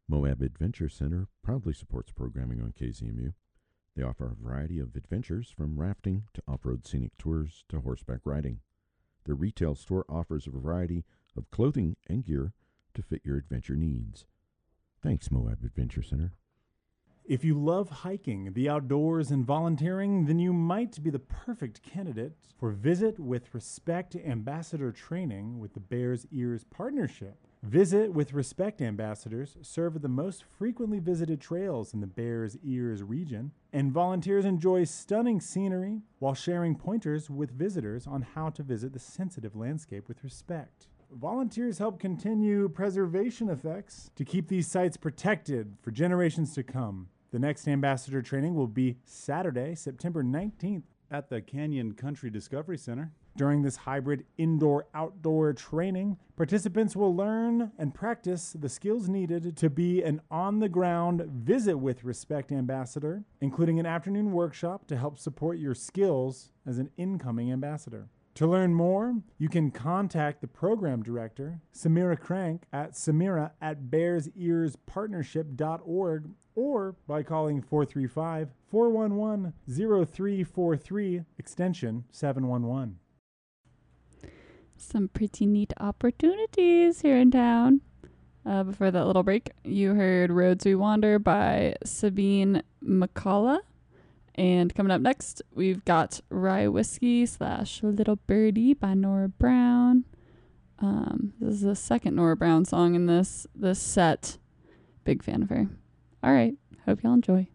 Moab Adventure Center proudly supports programming on KZMU. They offer a variety of adventures from rafting to off-road scenic tours to horseback riding. Their retail store offers a variety of clothing and gear to fit your adventure needs. Thanks, Moab Adventure Center. If you love hiking, the outdoors, and volunteering, then you might be the perfect candidate for Visit with Respect Ambassador training with the Bears Ears Partnership. Visit with Respect ambassadors serve the most frequently visited trails in the Bears Ears region, and volunteers enjoy stunning scenery while sharing pointers with visitors on how to visit the sensitive landscape with respect. Volunteers help continue preservation efforts to keep these sites protected for generations to come. The next ambassador training will be Saturday, September 19th at the Canyon Country Discovery Center. During this hybrid indoor-outdoor training, participants will learn and practice the skills needed to be an on-the-ground Visit with Respect ambassador, including an afternoon workshop to help support your skills as an incoming ambassador. To learn more, you can contact the program director, Samira Crank, at samira@bearsearspartnership.org or by calling 435-411-0343, extension 711. Some pretty neat opportunities here in town. Before that little break, you heard Roads We Wander by Sabine McCullough. And coming up next, we've got Rye Whiskey / Little Birdie by Nora Brown. This is the second Nora Brown song in this set. Big fan of her. All right. Hope y'all enjoy.